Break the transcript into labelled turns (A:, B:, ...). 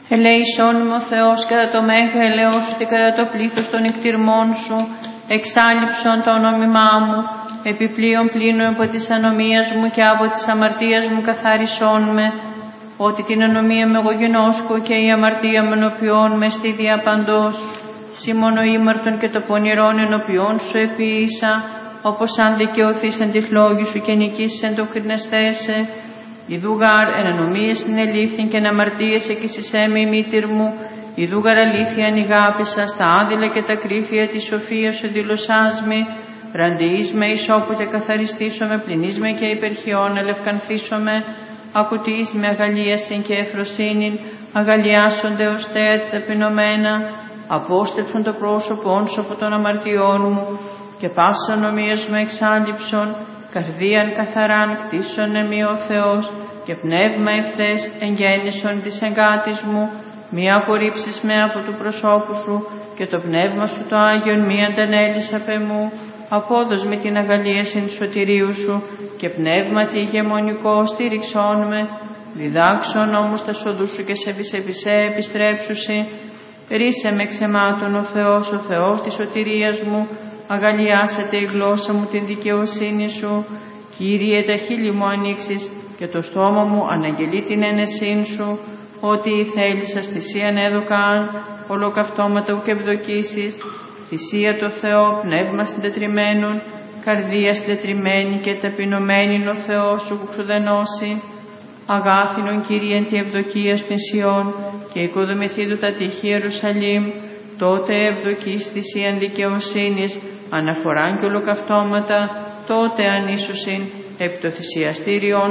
A: Ελέησόν με ο Θεός κατά το μέγα ελαιός σου και κατά το πλήθος των εκτιρμών σου, εξάλληψον το ονόμημά μου, επιπλέον πλήνω από της ανομίας μου και από της αμαρτίας μου καθάρισόν με, ότι την ανομία με εγώ γενόσκω και η αμαρτία με ενωπιών με στη διαπαντός, σήμωνο ήμαρτον και το πονηρόν ενωπιών σου επίησα, όπως αν δικαιωθείς εν της λόγης σου και νικήσεις εν το κρινεσθέσε. Ιδούγαρ εν ανομίες την ελήφθην και εν αμαρτίες εκεισισέ με η μήτηρ μου, ιδούγαρ αλήθεια ανηγάπησα στα άδειλα και τα κρύφια της σοφίας σου δηλωσάς με, ραντιείς με ισόπου και καθαριστήσω με, πληνείς με και υπερχιών ελευκανθήσω με, ακουτείς με αγαλίασιν και εφροσύνην, αγαλιάσονται ως τέα ταπεινωμένα, απόστευσον το πρόσωπον σου από των αμαρτιών μου και πάσα νομίας μου εξάλληψον, καρδίαν καθαράν κτίσον εμεί ο Θεός και πνεύμα ευθές εγγέννησον της εγκάτης μου, μη απορρίψεις με από του προσώπου σου και το πνεύμα σου το Άγιον μη αντανέλεις απ' εμού, απόδος με την αγαλίασιν σωτηρίου σου και πνεύματι ηγεμονικό στήριξόν με, διδάξον όμως τα σοδού σου και σε επιστρέψουσι, ρίσε με ξεμάτων ο Θεός της σωτηρίας μου, αγαλιάσετε η γλώσσα μου την δικαιοσύνη σου, Κύριε τα χείλη μου ανοίξεις και το στόμα μου αναγγελεί την ένεσήν σου, ότι η θέλησας θυσίαν έδωκαν, ολοκαυτώματα ουκ ευδοκίσεις, θυσία το Θεό, πνεύμα συντετριμένον, καρδία συντετριμένη και ταπεινωμένη ο Θεός σου που ξουδενώσει. Αγάπηνον Κύριε τη ευδοκία στην Σιών και οικοδομηθήτου τα τείχη Ιερουσαλήμ, τότε ευδοκείς θυσίαν δικαιοσύνης, αναφοράν και ολοκαυτώματα, τότε ανίσουσιν επί το θυσιαστήριον